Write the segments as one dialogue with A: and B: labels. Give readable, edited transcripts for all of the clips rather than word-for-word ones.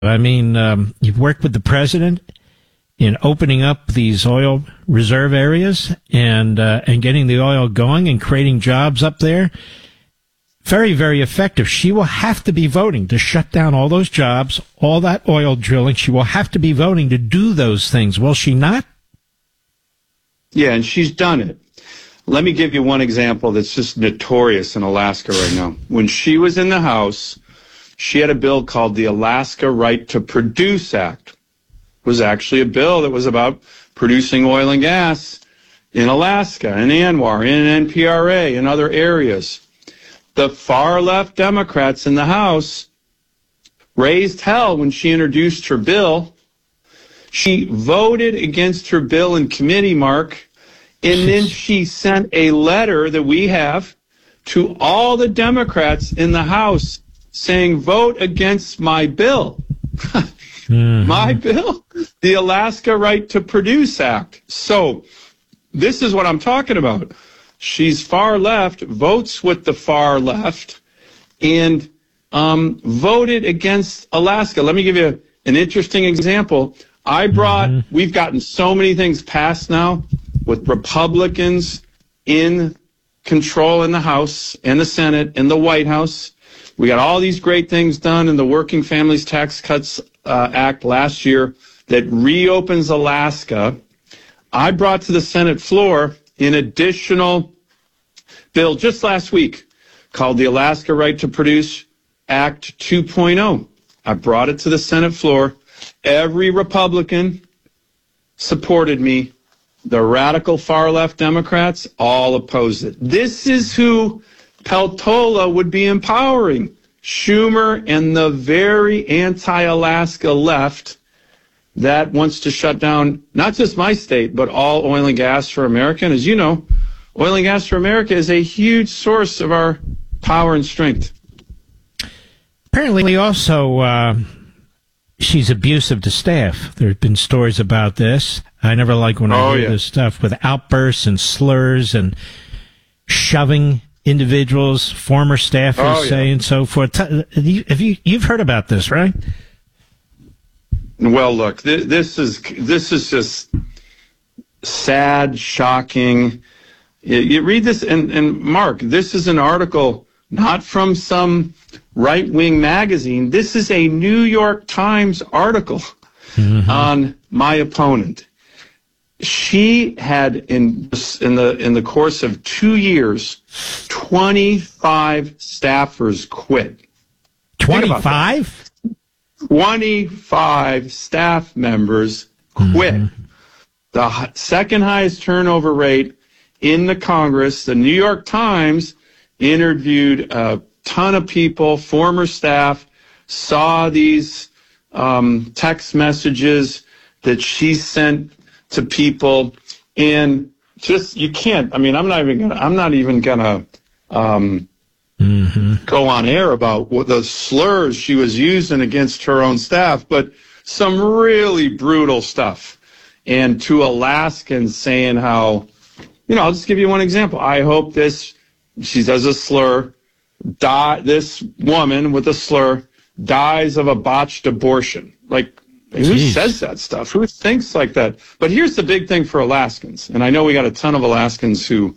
A: I mean, you've worked with the president in opening up these oil reserve areas and getting the oil going and creating jobs up there. Very, very effective. She will have to be voting to shut down all those jobs, all that oil drilling. She will have to be voting to do those things. Will she not?
B: Yeah, and she's done it. Let me give you one example that's just notorious in Alaska right now. When she was in the House, she had a bill called the Alaska Right to Produce Act. It was actually a bill that was about producing oil and gas in Alaska, in ANWR, in NPRA, and other areas. The far-left Democrats in the House raised hell when she introduced her bill. She voted against her bill in committee, Mark, and then she sent a letter that we have to all the Democrats in the House saying, vote against my bill. My bill, the Alaska Right to Produce Act. So this is what I'm talking about. She's far left, votes with the far left, and voted against Alaska. Let me give you an interesting example. We've gotten so many things passed now with Republicans in control in the House and the Senate and the White House. We got all these great things done in the Working Families Tax Cuts Act last year that reopens Alaska. I brought to the Senate floor an additional bill just last week called the Alaska Right to Produce Act 2.0. I brought it to the Senate floor. Every Republican supported me. The radical far-left Democrats all opposed it. This is who Peltola would be empowering. Schumer and the very anti-Alaska left that wants to shut down not just my state, but all oil and gas for America. And as you know, oil and gas for America is a huge source of our power and strength.
A: Apparently also, she's abusive to staff. There have been stories about this. I never like when I hear this stuff with outbursts and slurs and shoving individuals, former staffers say, and so forth. You've heard about this, right?
B: Well, look, this is just sad, shocking. You read this, and Mark, this is an article not from some right-wing magazine. This is a New York Times article on my opponent. She had in the course of 2 years, 25 staffers quit.
A: 25?
B: 25 staff members quit. The second highest turnover rate in the Congress. The New York Times interviewed a ton of people, former staff, saw these text messages that she sent to people, and just you can't. I mean, I'm not even gonna go on air about what the slurs she was using against her own staff, but some really brutal stuff. And to Alaskans saying how, I'll just give you one example. I hope she does a slur, this woman with a slur dies of a botched abortion. Like, who says that stuff? Who thinks like that? But here's the big thing for Alaskans, and I know we got a ton of Alaskans who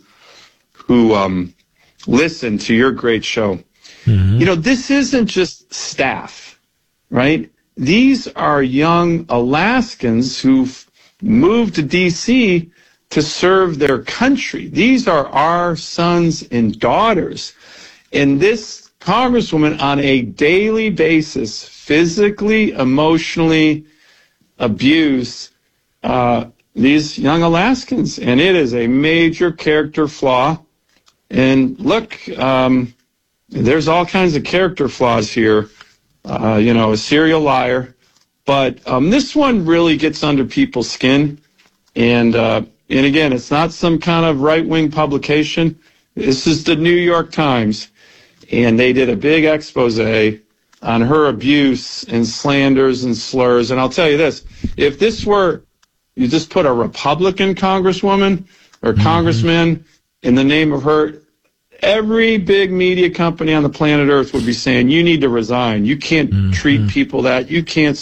B: listen to your great show. This isn't just staff, right? These are young Alaskans who've moved to D.C. to serve their country. These are our sons and daughters. And this congresswoman on a daily basis physically, emotionally abuse these young Alaskans. And it is a major character flaw. And look, there's all kinds of character flaws here. A serial liar. But this one really gets under people's skin. And again, it's not some kind of right-wing publication. This is the New York Times. And they did a big expose on her abuse and slanders and slurs. And I'll tell you this, if this were, you just put a Republican congresswoman or congressman in the name of her, every big media company on the planet Earth would be saying, you need to resign. You can't treat people that. You can't